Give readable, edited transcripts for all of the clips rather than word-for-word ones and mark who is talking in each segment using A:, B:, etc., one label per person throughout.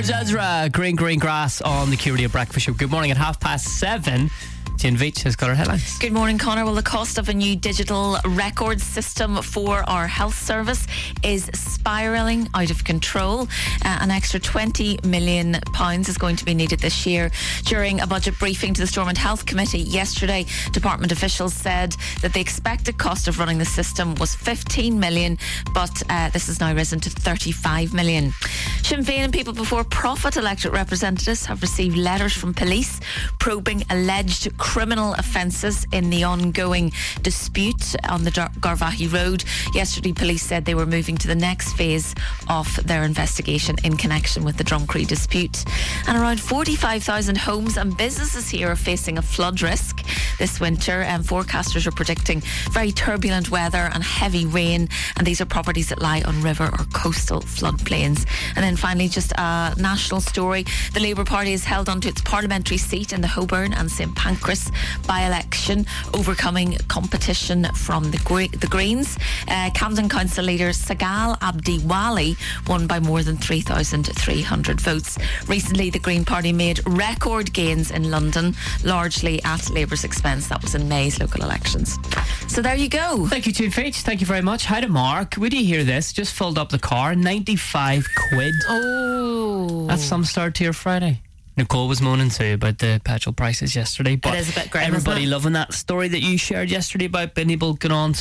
A: Ezra, Green Grass on the Q Radio Breakfast Show. Good morning at 7:30. Jane Veach has got our headlines.
B: Good morning, Connor. Well, the cost of a new digital record system for our health service is spiralling out of control. An extra £20 million is going to be needed this year. During a budget briefing to the Stormont Health Committee yesterday, department officials said that the expected cost of running the system was £15 million, but this has now risen to £35 million. Sinn Féin and People Before Profit elected representatives have received letters from police probing alleged criminal offences in the ongoing dispute on the Garvaghey Road. Yesterday, police said they were moving to the next phase of their investigation in connection with the Drumcree dispute. And around 45,000 homes and businesses here are facing a flood risk this winter, and forecasters are predicting very turbulent weather and heavy rain, and these are properties that lie on river or coastal floodplains. And then finally, just a national story. The Labour Party has held onto its parliamentary seat in the Holborn and St Pancras by-election, overcoming competition from the Greens. Camden Council leader Sagal Abdiwali won by more than 3,300 votes. Recently, the Green Party made record gains in London, largely at Labour's expense. That was in May's local elections. So there you go.
A: Thank you, Jane Veach. Thank you very much. Hi to Mark. Would you hear this? Just filled up the car. 95 quid.
B: Oh.
A: That's some start to your Friday. Nicole was moaning too about the petrol prices yesterday, but
B: it is a bit grim,
A: everybody
B: isn't it?
A: loving that story that you shared yesterday about being able to go on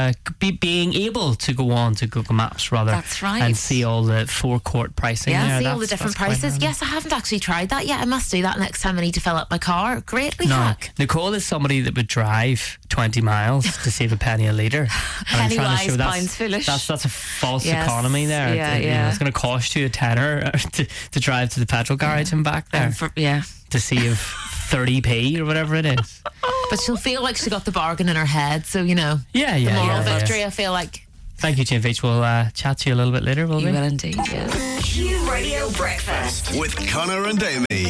A: to Google Maps rather.
B: That's right.
A: And see all the forecourt pricing.
B: Yeah,
A: there.
C: See all the different prices. Yes, I haven't actually tried that yet. I must do that next time I need to fill up my car. Great hack.
A: Nicole is somebody that would drive 20 miles to save a penny a litre.
B: Penny wise, pounds foolish.
A: That's a false economy there.
B: Yeah,
A: You know, it's going to cost you a tenner to drive to the petrol garage and back there. To save 30p or whatever it is.
C: But she'll feel like she got the bargain in her head, so you know.
A: Yeah.
C: The moral victory, I feel like.
A: Thank you, Jane Veach. We'll chat to you a little bit later, will we?
B: You will indeed, yes.
D: Q Radio Breakfast with Connor and Amy.